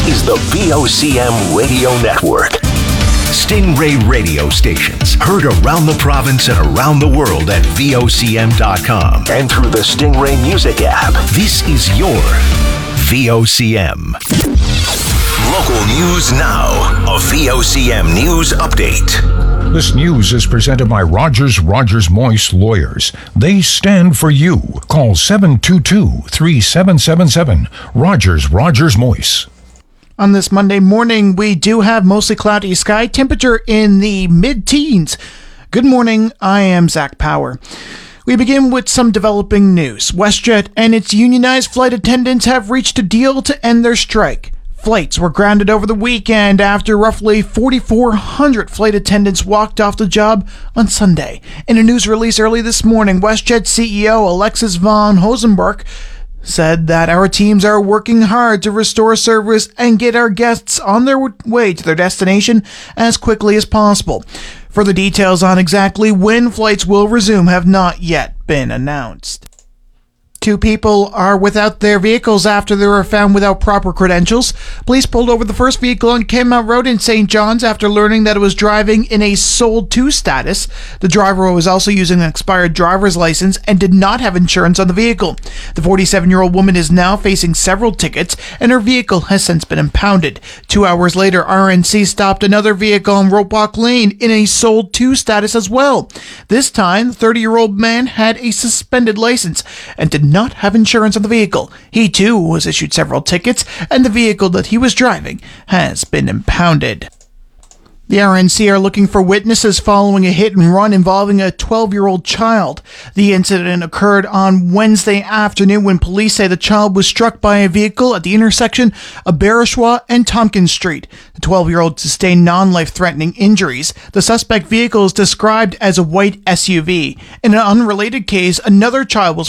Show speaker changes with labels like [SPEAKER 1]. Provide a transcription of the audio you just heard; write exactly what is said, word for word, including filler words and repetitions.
[SPEAKER 1] is the V O C M Radio Network. Stingray radio stations heard around the province and around the world at V O C M dot com and through the Stingray Music app. This is your V O C M. Local news now. A V O C M News Update.
[SPEAKER 2] This news is presented by Rogers Rogers Moise Lawyers. They stand for you. Call seven two two, three seven seven seven. Rogers Rogers Moise.
[SPEAKER 3] On this Monday morning, we do have mostly cloudy sky, temperature in the mid-teens. Good morning, I am Zach Power. We begin with some developing news. WestJet and its unionized flight attendants have reached a deal to end their strike. Flights were grounded over the weekend after roughly forty-four hundred flight attendants walked off the job on Sunday. In a news release early this morning, WestJet C E O Alexis von Hosenberg said that our teams are working hard to restore service and get our guests on their way to their destination as quickly as possible. Further details on exactly when flights will resume have not yet been announced. Two people are without their vehicles after they were found without proper credentials. Police pulled over the first vehicle on Kenmount Road in Saint John's after learning that it was driving in a sold to status. The driver was also using an expired driver's license and did not have insurance on the vehicle. The forty-seven-year-old woman is now facing several tickets, and her vehicle has since been impounded. Two hours later, R N C stopped another vehicle on Roebuck Lane in a sold to status as well. This time, the thirty-year-old man had a suspended license and did not have insurance on the vehicle. He too was issued several tickets, and the vehicle that he was driving has been impounded. The R N C are looking for witnesses following a hit and run involving a twelve-year-old child. The incident occurred on Wednesday afternoon when police say the child was struck by a vehicle at the intersection of Barishwa and Tompkins Street. The twelve-year-old sustained non-life-threatening injuries. The suspect vehicle is described as a white S U V. In an unrelated case, another child was